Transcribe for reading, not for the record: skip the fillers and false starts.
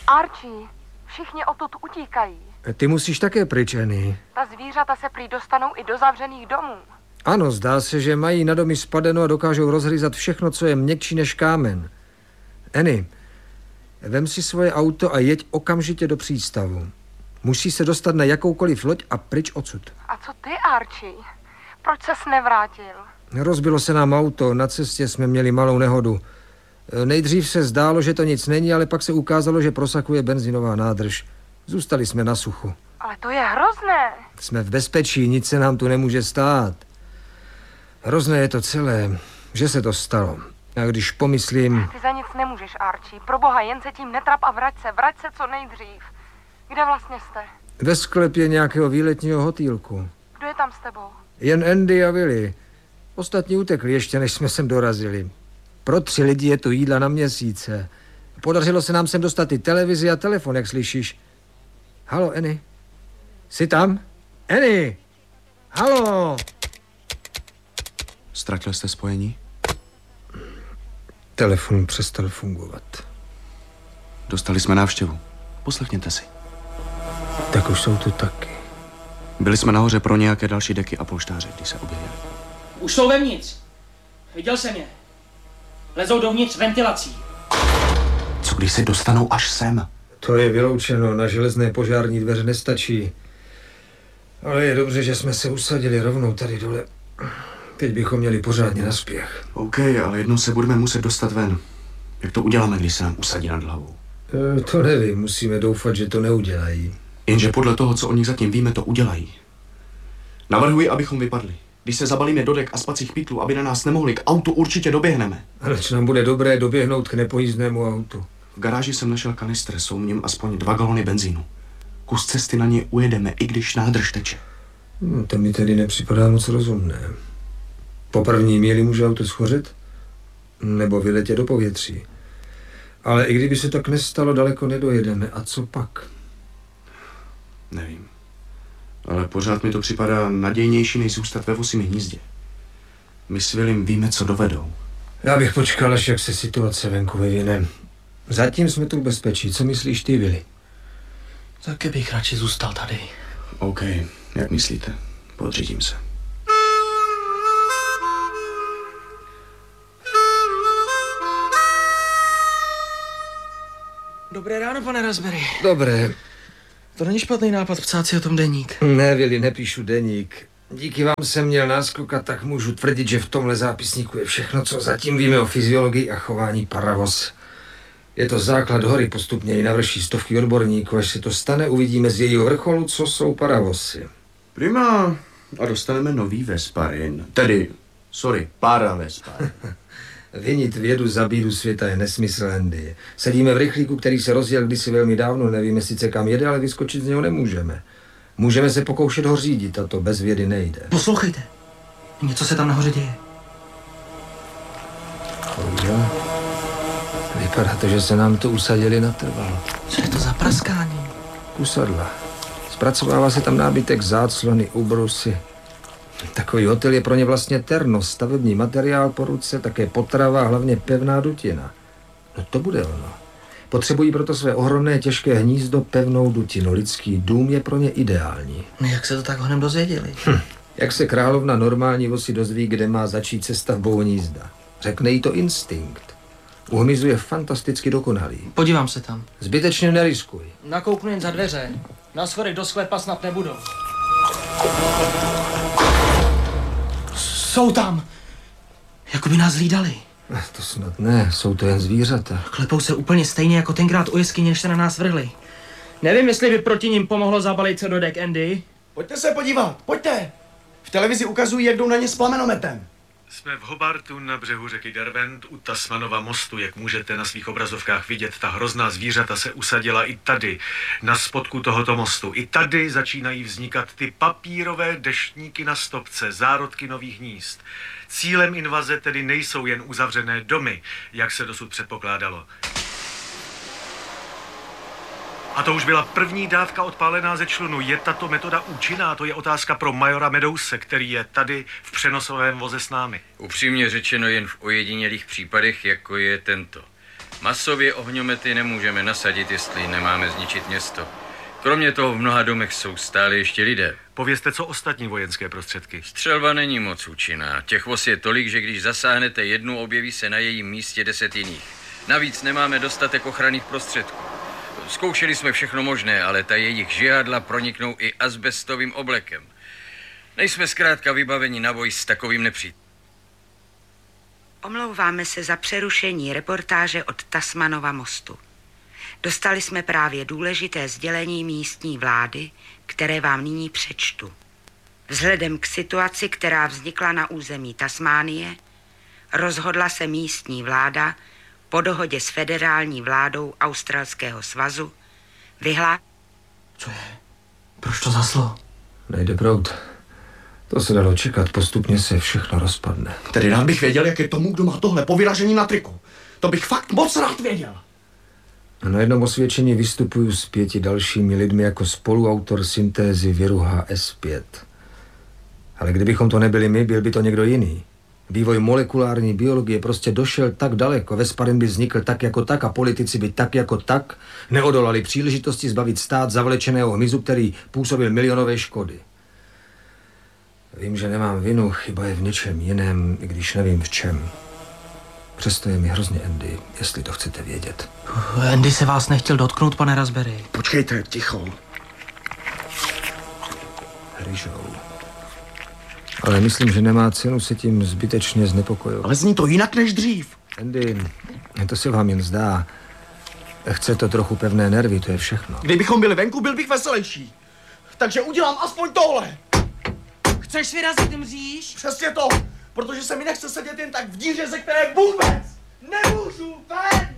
Archie, všichni odtud utíkají. Ty musíš také pryč, Annie. Ta zvířata se prý dostanou i do zavřených domů. Ano, zdá se, že mají na domy spadeno a dokážou rozhryzat všechno, co je měkčí než kámen. Annie, vem si svoje auto a jeď okamžitě do přístavu. Musí se dostat na jakoukoliv loď a pryč odsud. A co ty, Archie? Proč ses nevrátil? Rozbilo se nám auto, na cestě jsme měli malou nehodu. Nejdřív se zdálo, že to nic není, ale pak se ukázalo, že prosakuje benzinová nádrž. Zůstali jsme na suchu. Ale to je hrozné. Jsme v bezpečí, nic se nám tu nemůže stát. Hrozné je to celé, že se to stalo. A když pomyslím... Ty za nic nemůžeš, Archie. Proboha, jen se tím netrap a vrať se co nejdřív. Kde vlastně jste? Ve sklepě nějakého výletního hotýlku. Kdo je tam s tebou? Jen Andy a Willy. Ostatní utekli ještě, než jsme sem dorazili. Pro 3 lidi je tu jídla na měsíce. Podařilo se nám sem dostat i televizi a telefon, jak slyšíš. Halo, Annie? Jsi tam? Annie! Halo! Ztratil jste spojení? Telefon přestal fungovat. Dostali jsme návštěvu. Poslechněte si. Tak už jsou tu taky. Byli jsme nahoře pro nějaké další deky a polštáře, když se objevili. Už jsou vevnitř. Viděl jsem je. Lezou dovnitř ventilací. Co když se dostanou až sem? To je vyloučeno, na železné požární dveře nestačí. Ale je dobře, že jsme se usadili rovnou tady dole. Teď bychom měli pořádně na spěch. OK, ale jednou se budeme muset dostat ven. Jak to uděláme, když se nám usadí nad hlavou? To nevím, musíme doufat, že to neudělají. Jenže podle toho, co o nich zatím víme, to udělají. Navrhuji, abychom vypadli. Když se zabalíme do dek a spacích pytlů, aby na nás nemohli, k autu určitě doběhneme. Aleč nám bude dobré doběhnout k nepojízdnému autu. V garáži jsem našel kanistr, jsou v něm aspoň 2 galony benzínu. Kus cesty na něj ujedeme, i když nádrž teče. To mi tedy nepřipadá moc rozumné. Po první míli může auto schořet, nebo vyletět do povětří. Ale i kdyby se tak nestalo, daleko nedojedeme. A co pak? Nevím. Ale pořád mi to připadá nadějnější, než zůstat ve vosím hnízdě. My s Willym víme, co dovedou. Já bych počkal, až jak se situace venku vyvine. Zatím jsme tu v bezpečí. Co myslíš ty, Willy? Taky bych radši zůstal tady. OK, jak myslíte? Podřídím se. Dobré ráno, pane Raspberry. Dobré. To není špatný nápad psát si o tom deník. Ne, Willy, nepíšu deník. Díky vám jsem měl náskok a tak můžu tvrdit, že v tomhle zápisníku je všechno, co zatím víme o fyziologii a chování paravos. Je to základ hory, postupně ji navrší stovky odborníků. Až se to stane, uvidíme z jejího vrcholu, co jsou paravosy. Prima. A dostaneme nový vesparin. Paravesparin. Vinit vědu za bídu světa je nesmysl, Andy. Sedíme v rychlíku, který se rozjel kdysi velmi dávno, nevíme sice kam jede, ale vyskočit z něho nemůžeme. Můžeme se pokoušet ho řídit a to bez vědy nejde. Poslouchejte. Něco se tam nahoře děje. Bohužel. Vypadá to, že se nám to usadili natrvalo. Co je to za praskání? Kusadla. Zpracovává se tam nábytek, záclony, ubrusy. Takový hotel je pro ně vlastně terno, stavební materiál po ruce, také potrava a hlavně pevná dutina. No to bude ono. Potřebují proto své ohromné těžké hnízdo, pevnou dutinu. Lidský dům je pro ně ideální. No jak se to tak honem dozvěděli? Jak se královna normální vosi dozví, kde má začít se stavbou hnízda? Řekne jí to instinkt. U hmyzu je fantasticky dokonalý. Podívám se tam. Zbytečně neriskuj. Nakouknu jen za dveře. Na schodech do sklepa snad nebudou. Jsou tam! Jako by nás hlídali. To snad ne, jsou to jen zvířata. Klepou se úplně stejně jako tenkrát u jeskyně, než se na nás vrhli. Nevím, jestli by proti ním pomohlo zabalit se do dek, Andy. Pojďte se podívat, pojďte! V televizi ukazují, jak jdou na ně s plamenometem. Jsme v Hobartu na břehu řeky Derwent u Tasmanova mostu. Jak můžete na svých obrazovkách vidět, ta hrozná zvířata se usadila i tady, na spodku tohoto mostu. I tady začínají vznikat ty papírové deštníky na stopce, zárodky nových hnízd. Cílem invaze tedy nejsou jen uzavřené domy, jak se dosud předpokládalo. A to už byla první dávka odpálená ze člunu. Je tato metoda účinná? To je otázka pro majora Medouse, který je tady v přenosovém voze s námi. Upřímně řečeno jen v ojedinělých případech, jako je tento. Masově ohňomety nemůžeme nasadit, jestli nemáme zničit město. Kromě toho v mnoha domech jsou stále ještě lidé. Povězte, co ostatní vojenské prostředky. Střelba není moc účinná. Těch vos je tolik, že když zasáhnete jednu, objeví se na jejím místě 10 jiných. Navíc nemáme dostatek ochranných prostředků. Zkoušeli jsme všechno možné, ale ta jejich žihadla proniknou i azbestovým oblekem. Nejsme zkrátka vybaveni na boj s takovým nepřítelem. Omlouváme se za přerušení reportáže od Tasmanova mostu. Dostali jsme právě důležité sdělení místní vlády, které vám nyní přečtu. Vzhledem k situaci, která vznikla na území Tasmánie, rozhodla se místní vláda po dohodě s federální vládou Australského svazu Co je? Proč to zaslo? Nejde proud. To se dalo čekat, postupně se všechno rozpadne. Tedy rád bych věděl, jak je tomu, kdo má tohle povyražení na triku. To bych fakt moc rád věděl. A na jednom osvědčení vystupuju s 5 dalšími lidmi jako spoluautor syntézy viru HS5. Ale kdybychom to nebyli my, byl by to někdo jiný. Vývoj molekulární biologie prostě došel tak daleko, Vesparin by vznikl tak jako tak a politici by tak jako tak neodolali příležitosti zbavit stát zavlečeného hmyzu, který působil milionové škody. Vím, že nemám vinu, chyba je v něčem jiném, i když nevím v čem. Přesto je mi hrozně Andy, jestli to chcete vědět. Andy se vás nechtěl dotknout, pane Raspberry. Počkejte, ticho. Ryžou. Ale myslím, že nemá cenu se tím zbytečně znepokojovat. Ale zní to jinak než dřív. Andy, to se vám jen zdá. Chce to trochu pevné nervy, to je všechno. Kdybychom byli venku, byl bych veselější. Takže udělám aspoň tohle. Chceš si vyrazit mříž? Přesně to, protože se mi nechce sedět jen tak v díře, ze které vůbec nemůžu ven.